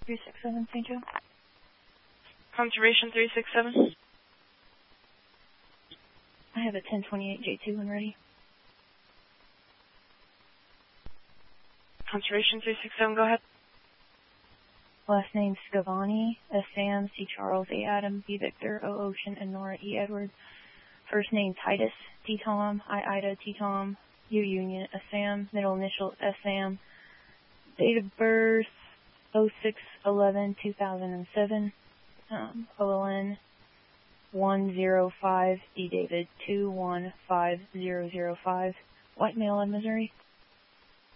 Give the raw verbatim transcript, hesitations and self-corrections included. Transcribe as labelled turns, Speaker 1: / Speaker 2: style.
Speaker 1: three six seven, Saint Joe.
Speaker 2: Conservation three six seven.
Speaker 1: I have a ten twenty-eight J two when ready.
Speaker 2: Conservation three six seven, go ahead.
Speaker 1: Last name Scavani, S Sam, C Charles, A Adam, B Victor, O Ocean, and Nora E Edward. First name Titus, T Tom, I Ida, T Tom, U Union, S Sam, middle initial S Sam. Date of birth oh six eleven two thousand seven. Um, O L N one zero five, D David two one five zero zero five. White male in Missouri.